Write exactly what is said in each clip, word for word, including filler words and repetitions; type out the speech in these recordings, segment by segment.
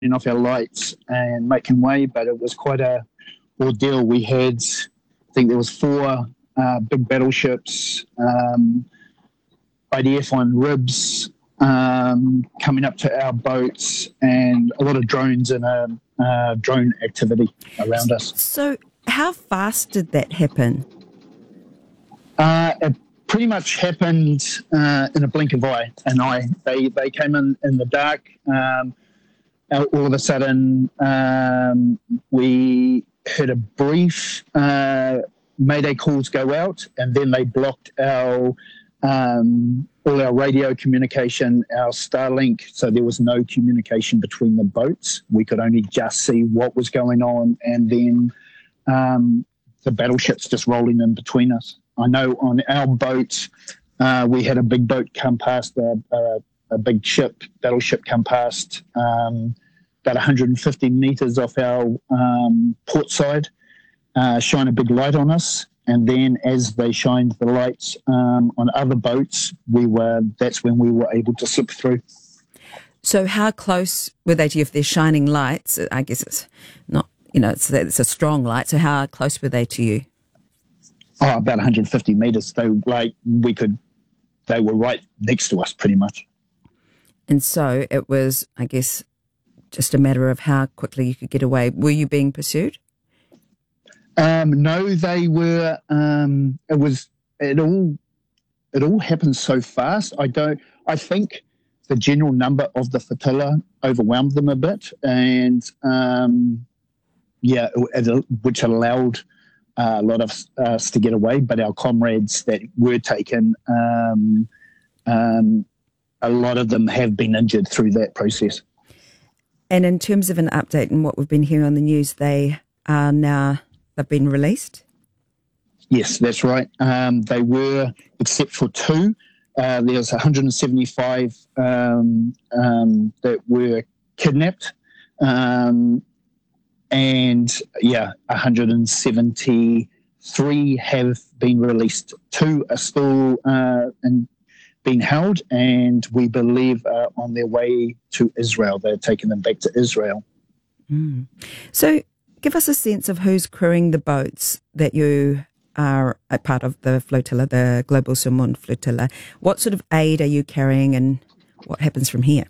off our lights and making way, but it was quite a ordeal. We had, I think there was four uh, big battleships, um, I D F on ribs, um, coming up to our boats, and a lot of drones and a, uh, drone activity around us. So how fast did that happen? Uh, it pretty much happened uh, in a blink of eye, an eye. They, they came in in the dark. Um, all of a sudden, um, we heard a brief uh, Mayday calls go out, and then they blocked our um, all our radio communication, our Starlink, so there was no communication between the boats. We could only just see what was going on, and then um, the battleships just rolling in between us. I know on our boat, uh, we had a big boat come past, a, a, a big ship, battleship come past, um, about one hundred fifty metres off our um, port side, uh, shine a big light on us. And then as they shined the lights um, on other boats, we were that's when we were able to slip through. So how close were they to you? If they're shining lights, I guess it's not, you know, it's, it's a strong light. So how close were they to you? Oh, about one hundred fifty metres. They, like, we could, they were right next to us pretty much. And so it was, I guess, just a matter of how quickly you could get away. Were you being pursued? Um, no, they were. Um, it was. It all. It all happened so fast. I don't. I think the general number of the flotilla overwhelmed them a bit, and um, yeah, it, which allowed uh, a lot of us to get away. But our comrades that were taken, um, um, a lot of them have been injured through that process. And in terms of an update and what we've been hearing on the news, they are now. They've been released? Yes, that's right. Um, they were, except for two. Uh, there's one hundred seventy-five um, um, that were kidnapped. Um, and, yeah, one hundred seventy-three have been released. Two are still uh, in, being held, and we believe are on their way to Israel. They're taking them back to Israel. Mm. So... give us a sense of who's crewing the boats that you are a part of the flotilla, the Global Samoan flotilla. What sort of aid are you carrying and what happens from here?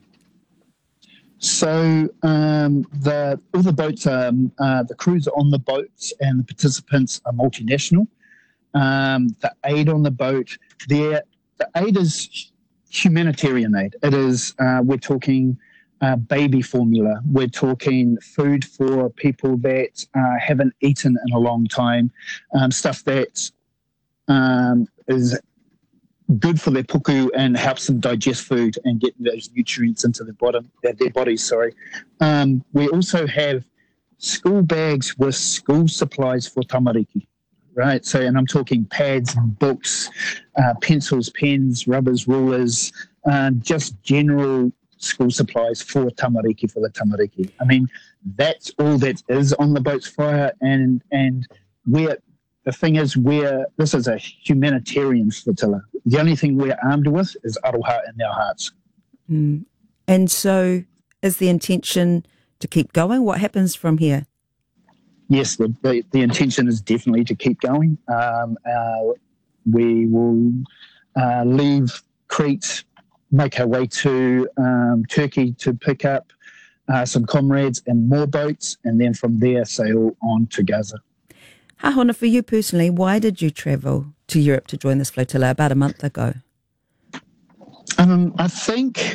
So um, the all the boats, are, uh, the crews on the boats and the participants are multinational. Um, the aid on the boat, the aid is humanitarian aid. It is, uh, we're talking... Uh, baby formula. We're talking food for people that uh, haven't eaten in a long time, um, stuff that um, is good for their puku and helps them digest food and get those nutrients into their bottom, their, their bodies. Sorry. Um, we also have school bags with school supplies for tamariki, right? So, and I'm talking pads, books, uh, pencils, pens, rubbers, rulers, uh, just general school supplies for tamariki, for the tamariki. I mean, that's all that is on the boat's fire, and and we're, the thing is, we're, this is a humanitarian flotilla. The only thing we're armed with is aroha in our hearts. Mm. And so is the intention to keep going? What happens from here? Yes, the, the, the intention is definitely to keep going. Um, uh, we will uh, leave Crete, make our way to um, Turkey to pick up uh, some comrades and more boats, and then from there sail on to Gaza. Hahona, for you personally, why did you travel to Europe to join this flotilla about a month ago? Um, I think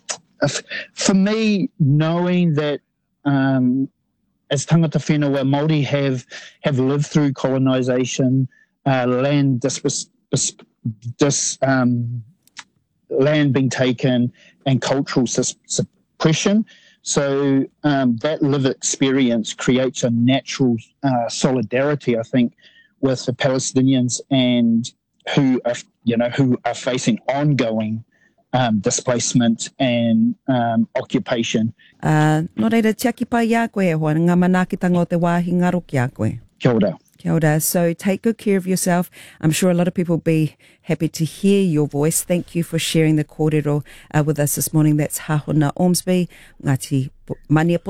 for me, knowing that um, as tangata whenua, Māori have, have lived through colonisation, uh, land dis, dis, dis um, land being taken and cultural suppression. So um, that lived experience creates a natural uh, solidarity, I think, with the Palestinians and who are, you know, who are facing ongoing um, displacement and um, occupation. Uh, no reira, tia ki pai a koe e hoa, ngā mana ki tango te wāhi ngaro ki a koe. Kia ora. Kia ora. So take good care of yourself. I'm sure a lot of people will be happy to hear your voice. Thank you for sharing the kōrero uh, with us this morning. That's Hahona Ormsby, Ngāti Mania